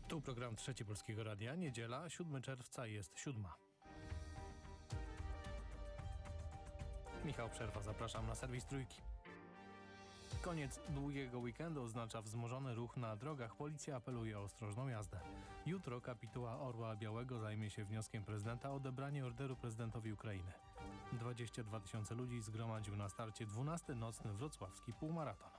Tu program Trzeci Polskiego Radia. Niedziela, 7 czerwca, jest 7. Michał Przerwa, zapraszam na serwis Trójki. Koniec długiego weekendu oznacza wzmożony ruch na drogach. Policja apeluje o ostrożną jazdę. Jutro kapituła Orła Białego zajmie się wnioskiem prezydenta o odebranie orderu prezydentowi Ukrainy. 22 000 ludzi zgromadził na starcie 12. nocny wrocławski półmaraton.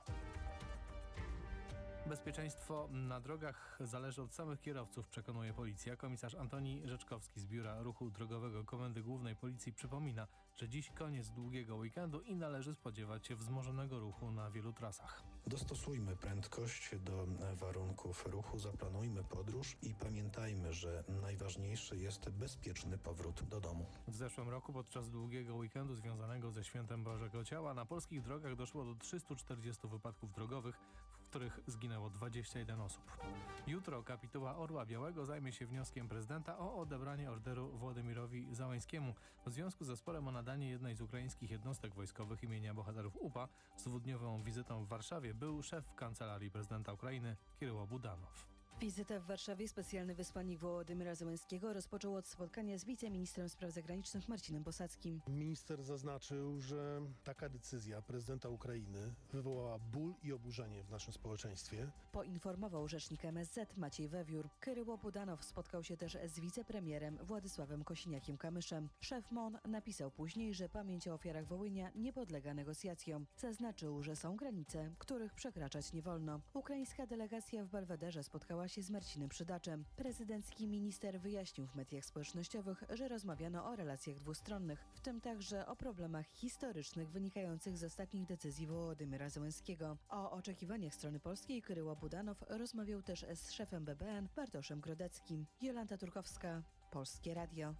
Bezpieczeństwo na drogach zależy od samych kierowców, przekonuje policja. Komisarz Antoni Rzeczkowski z Biura Ruchu Drogowego Komendy Głównej Policji przypomina, że dziś koniec długiego weekendu i należy spodziewać się wzmożonego ruchu na wielu trasach. Dostosujmy prędkość do warunków ruchu, zaplanujmy podróż i pamiętajmy, że najważniejszy jest bezpieczny powrót do domu. W zeszłym roku podczas długiego weekendu związanego ze Świętem Bożego Ciała na polskich drogach doszło do 340 wypadków drogowych, w których zginęło 21 osób. Jutro kapituła Orła Białego zajmie się wnioskiem prezydenta o odebranie orderu Władimirowi Załańskiemu. W związku ze sporem o nadanie jednej z ukraińskich jednostek wojskowych imienia bohaterów UPA z dwudniową wizytą w Warszawie był szef Kancelarii Prezydenta Ukrainy Kiryło Budanow. Wizytę w Warszawie specjalny wysłannik Wołodymyra Zełenskiego rozpoczął od spotkania z wiceministrem spraw zagranicznych Marcinem Posadzkim. Minister zaznaczył, że taka decyzja prezydenta Ukrainy wywołała ból i oburzenie w naszym społeczeństwie. Poinformował rzecznik MSZ Maciej Wewiór. Kiryło Budanow spotkał się też z wicepremierem Władysławem Kosiniakiem-Kamyszem. Szef MON napisał później, że pamięć o ofiarach Wołynia nie podlega negocjacjom. Zaznaczył, że są granice, których przekraczać nie wolno. Ukraińska delegacja w Belwederze spotkała się z Marcinem Przydaczem. Prezydencki minister wyjaśnił w mediach społecznościowych, że rozmawiano o relacjach dwustronnych, w tym także o problemach historycznych wynikających z ostatnich decyzji Wołodymyra Zełenskiego. O oczekiwaniach strony polskiej Kiryło Budanow rozmawiał też z szefem BBN Bartoszem Grodeckim. Jolanta Turkowska, Polskie Radio.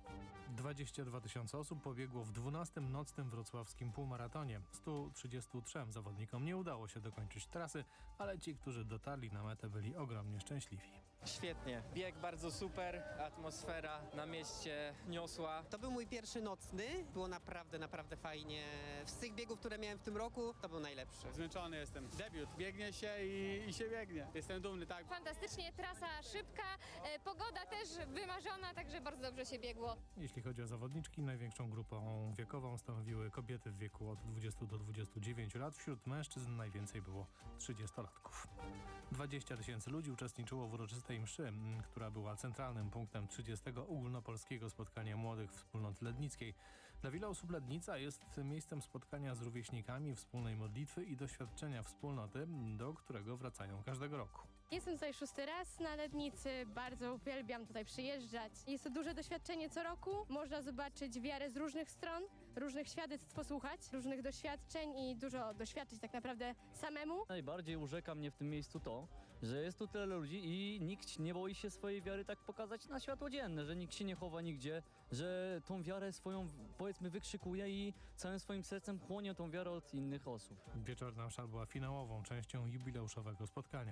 22 000 osób pobiegło w 12. nocnym wrocławskim półmaratonie. 133 zawodnikom nie udało się dokończyć trasy, ale ci, którzy dotarli na metę, byli ogromnie szczęśliwi. Świetnie. Bieg bardzo super, atmosfera na mieście niosła. To był mój pierwszy nocny, było naprawdę fajnie. Z tych biegów, które miałem w tym roku, to był najlepszy. Zmęczony jestem. Debiut. Biegnie się i się biegnie. Jestem dumny, tak. Fantastycznie, trasa szybka, pogoda też wymarzona, także bardzo dobrze się biegło. Jeśli chodzi o zawodniczki, największą grupą wiekową stanowiły kobiety w wieku od 20 do 29 lat. Wśród mężczyzn najwięcej było 30-latków. 20 000 ludzi uczestniczyło w uroczystej mszy, która była centralnym punktem 30. ogólnopolskiego spotkania młodych wspólnot lednickiej. Dla wielu osób Lednica jest miejscem spotkania z rówieśnikami, wspólnej modlitwy i doświadczenia wspólnoty, do którego wracają każdego roku. Jestem tutaj 6. raz na Lednicy, bardzo uwielbiam tutaj przyjeżdżać. Jest to duże doświadczenie co roku, można zobaczyć wiarę z różnych stron, różnych świadectw posłuchać, różnych doświadczeń i dużo doświadczyć tak naprawdę samemu. Najbardziej urzeka mnie w tym miejscu to, że jest tu tyle ludzi i nikt nie boi się swojej wiary tak pokazać na światło dzienne, że nikt się nie chowa nigdzie, że tą wiarę swoją, powiedzmy, wykrzykuje i całym swoim sercem chłonie tą wiarę od innych osób. Wieczorna msza była finałową częścią jubileuszowego spotkania.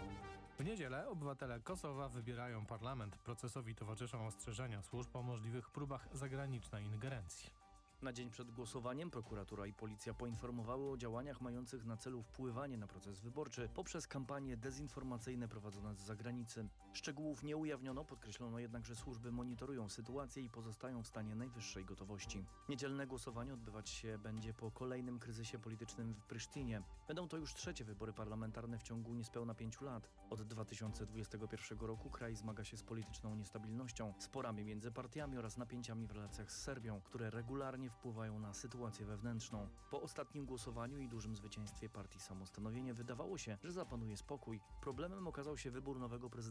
W niedzielę obywatele Kosowa wybierają parlament. Procesowi towarzyszą ostrzeżenia służb o możliwych próbach zagranicznej ingerencji. Na dzień przed głosowaniem prokuratura i policja poinformowały o działaniach mających na celu wpływanie na proces wyborczy poprzez kampanie dezinformacyjne prowadzone z zagranicy. Szczegółów nie ujawniono, podkreślono jednak, że służby monitorują sytuację i pozostają w stanie najwyższej gotowości. Niedzielne głosowanie odbywać się będzie po kolejnym kryzysie politycznym w Prysztinie. Będą to już trzecie wybory parlamentarne w ciągu niespełna 5 lat. Od 2021 roku kraj zmaga się z polityczną niestabilnością, sporami między partiami oraz napięciami w relacjach z Serbią, które regularnie wpływają na sytuację wewnętrzną. Po ostatnim głosowaniu i dużym zwycięstwie partii Samostanowienie wydawało się, że zapanuje spokój. Problemem okazał się wybór nowego prezydenta